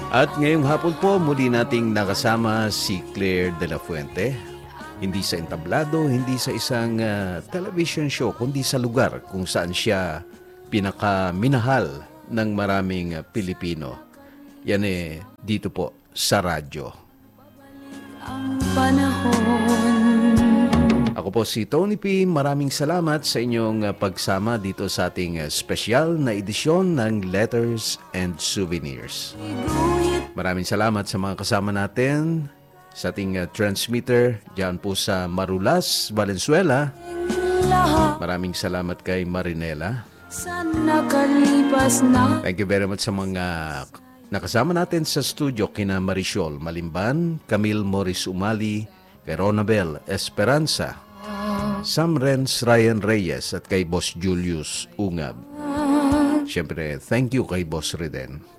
At ngayong hapon po, muli nating nakasama si Claire de la Fuente. Hindi sa entablado, hindi sa isang television show, kundi sa lugar kung saan siya pinakaminahal ng maraming Pilipino. Yan dito po sa radyo. Ang panahon. Ako po si Tony P. Maraming salamat sa inyong pagsama dito sa ating special na edisyon ng Letters and Souvenirs. Maraming salamat sa mga kasama natin sa ating transmitter dyan po sa Marulas, Valenzuela. Maraming salamat kay Marinela. Thank you very much sa mga nakasama natin sa studio kina Marisol Malimban, Camille Morris Umali, kay Ronabel Esperanza, Sam Renz Ryan Reyes at kay Boss Julius Ungab. Siyempre, thank you kay Boss Reden.